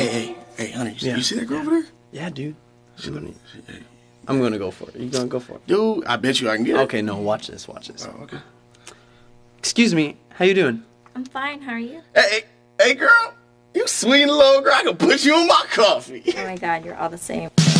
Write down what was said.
Hey, honey, Yeah. you see that girl over there? Yeah, dude. Hey. I'm gonna go for it. You gonna go for it? Dude, I bet you I can get it. Okay, no, watch this. Watch this. Oh, okay. Excuse me. How you doing? I'm fine. How are you? Hey, girl. You sweet little girl. I can put you in my coffee. Oh my God, you're all the same.